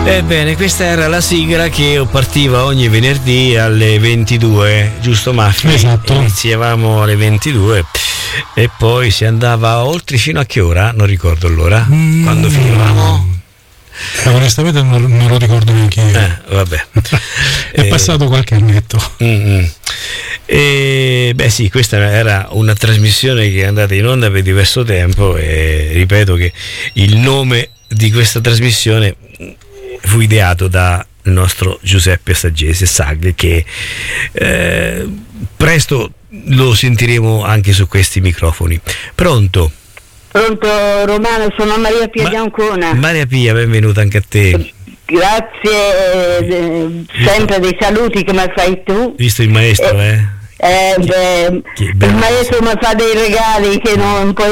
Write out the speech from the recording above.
Ebbene, questa era la sigla che partiva ogni venerdì alle 22, giusto Maffi? Esatto. Iniziavamo alle 22 e poi si andava oltre fino a che ora? Non ricordo l'ora. Quando finivamo? Onestamente non lo ricordo neanche io. Vabbè. È passato qualche annetto. Beh sì, questa era una trasmissione che è andata in onda per diverso tempo e ripeto che il nome di questa trasmissione fu ideato dal nostro Giuseppe Sagli, che presto lo sentiremo anche su questi microfoni. Pronto Romano, sono Maria Pia di Ancona. Maria Pia, benvenuta anche a te. Grazie sempre dei saluti che mi fai tu. Visto il maestro, il maestro mi fa dei regali che non puoi